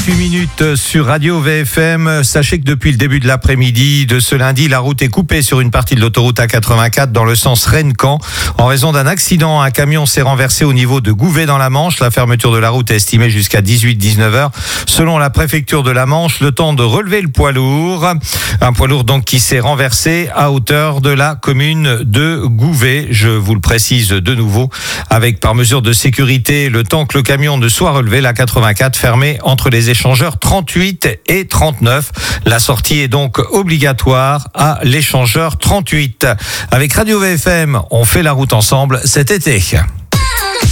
48 minutes sur Radio VFM. Sachez que depuis le début de l'après-midi de ce lundi, la route est coupée sur une partie de l'autoroute A84 dans le sens Rennes-Caen. En raison d'un accident, un camion s'est renversé au niveau de Gouvet dans la Manche. La fermeture de la route est estimée jusqu'à 18-19 heures. Selon la préfecture de la Manche, le temps de relever le poids lourd. Un poids lourd donc qui s'est renversé à hauteur de la commune de Gouvet. Je vous le précise de nouveau, avec par mesure de sécurité, le temps que le camion ne soit relevé, la 84 fermée entre les échangeurs 38 et 39. La sortie est donc obligatoire à l'échangeur 38. Avec Radio VFM, on fait la route ensemble cet été.